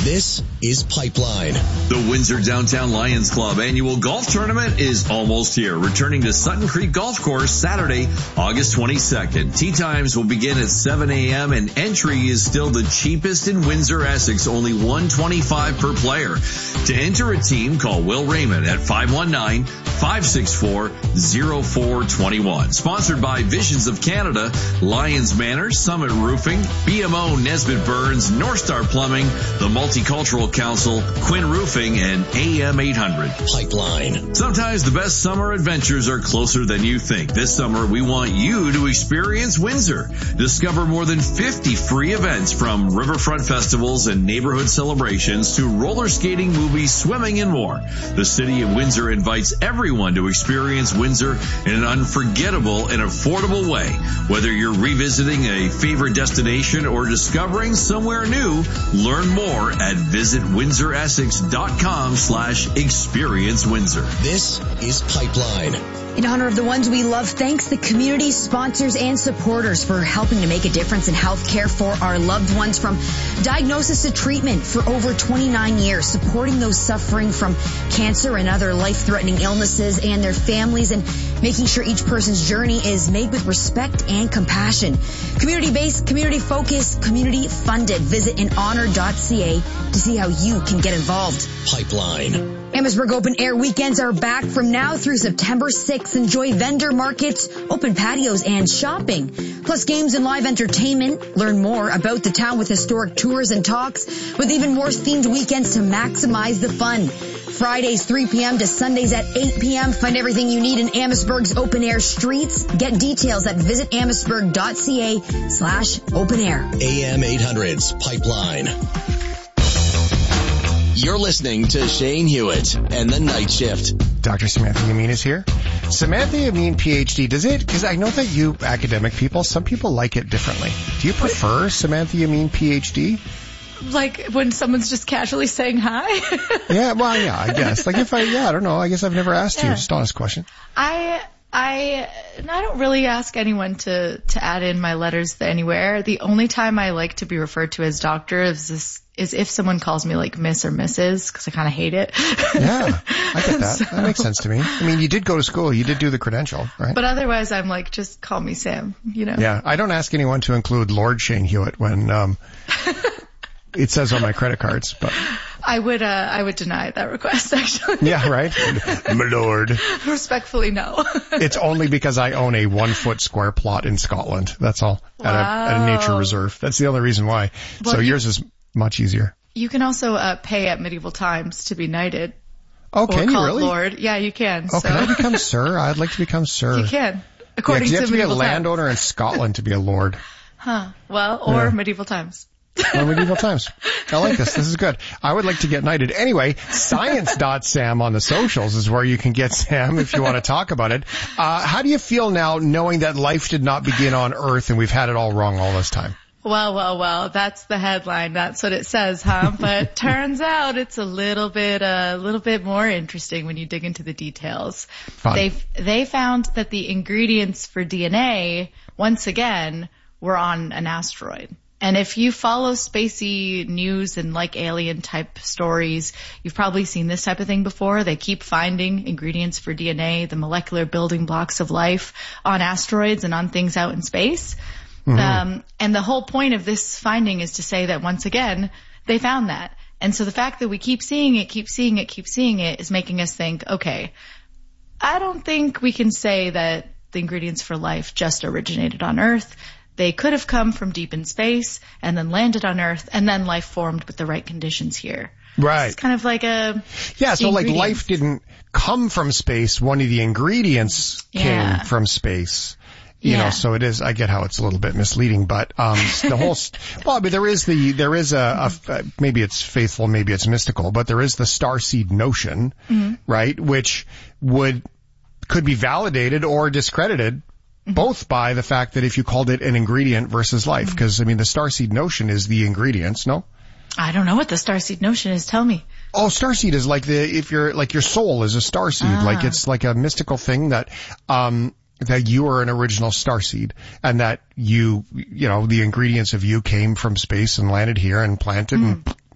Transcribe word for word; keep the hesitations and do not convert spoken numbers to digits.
This is Pipeline. The Windsor Downtown Lions Club annual golf tournament is almost here. Returning to Sutton Creek Golf Course Saturday, August twenty-second. Tee times will begin at seven a.m. and entry is still the cheapest in Windsor, Essex, only one hundred twenty-five dollars per player. To enter a team, call Will Raymond at five one nine, five six four, zero four two one. Sponsored by Visions of Canada, Lions Manor, Summit Roofing, B M O Nesbitt Burns, North Star Plumbing, the Multicultural Council, Quinn Roofing, and A M eight hundred. Pipeline. Sometimes the best summer adventures are closer than you think. This summer, we want you to experience Windsor. Discover more than fifty free events, from riverfront festivals and neighborhood celebrations to roller skating, movies, swimming, and more. The City of Windsor invites everyone to experience Windsor in an unforgettable and affordable way. Whether you're revisiting a favorite destination or discovering somewhere new, learn more at visit windsor essex dot com slash experience Windsor. This is Pipeline. In honor of the ones we love, thanks the community, sponsors, and supporters for helping to make a difference in health care for our loved ones, from diagnosis to treatment for over twenty-nine years, supporting those suffering from cancer and other life-threatening illnesses and their families, and making sure each person's journey is made with respect and compassion. Community-based, community-focused, community-funded. Visit in honor dot c a to see how you can get involved. Pipeline. Amherstburg Open Air weekends are back from now through September sixth. Enjoy vendor markets, open patios, and shopping, plus games and live entertainment. Learn more about the town with historic tours and talks, with even more themed weekends to maximize the fun. Fridays three p.m. to Sundays at eight p.m. Find everything you need in Amherstburg's open air streets. Get details at visit amherstburg dot c a slash open air. A M eight hundred's Pipeline. You're listening to Shane Hewitt and the Night Shift. Doctor Samantha Yamin is here. Samantha Yamin, P H D. Does it, because I know that you academic people, some people like it differently. Do you prefer Samantha Yamin, P H D? Like when someone's just casually saying hi? Yeah, well, yeah, I guess. Like if I, yeah, I don't know. I guess I've never asked yeah. you. Just honest question. I, I, I don't really ask anyone to, to add in my letters anywhere. The only time I like to be referred to as doctor is this, is if someone calls me like Miss or Missus, because I kind of hate it. Yeah, I get that. So, that makes sense to me. I mean, you did go to school. You did do the credential, right? But otherwise, I'm like, just call me Sam, you know? Yeah, I don't ask anyone to include Lord Shane Hewitt when um it says on my credit cards, but... I would, uh, I would deny that request, actually. Yeah, right? My lord. Respectfully, no. It's only because I own a one foot square plot in Scotland. That's all. Wow. At a, at a nature reserve. That's the only reason why. Well, so you, yours is much easier. You can also, uh, pay at medieval times to be knighted. Oh, or can you really? Lord. Yeah, you can. Oh, so. Can I become sir? I'd like to become sir. You can. According yeah, to you have to be a times. landowner in Scotland to be a lord. Huh. Well, or yeah. medieval times. Or medieval times. I like this. This is good. I would like to get knighted. Anyway, science dot sam on the socials is where you can get Sam if you want to talk about it. Uh, how do you feel now knowing that life did not begin on Earth and we've had it all wrong all this time? Well, well, well, that's the headline. That's what it says, huh? But turns out it's a little bit, a uh, little bit more interesting when you dig into the details. Fun. They they found that the ingredients for D N A, once again, were on an asteroid. And if you follow spacey news and like alien type stories, you've probably seen this type of thing before. They keep finding ingredients for D N A, the molecular building blocks of life, on asteroids and on things out in space. Mm-hmm. Um, and the whole point of this finding is to say that once again, they found that. And so the fact that we keep seeing it, keep seeing it, keep seeing it is making us think, okay, I don't think we can say that the ingredients for life just originated on Earth. They could have come from deep in space and then landed on Earth, and then life formed with the right conditions here. Right. It's kind of like a... Yeah, so like life didn't come from space. One of the ingredients yeah. came from space. You yeah. know, so it is, I get how it's a little bit misleading, but, um, the whole, well, but there is the, there is a, a, maybe it's faithful, maybe it's mystical, but there is the starseed notion, mm-hmm. right? Which would, could be validated or discredited both by the fact that if you called it an ingredient versus life, because, I mean, the starseed notion is the ingredients, no? I don't know what the starseed notion is. Tell me. Oh, starseed is like the, if you're, like your soul is a starseed. Ah. Like it's like a mystical thing that, um, that you are an original starseed and that you, you know, the ingredients of you came from space and landed here and planted mm. and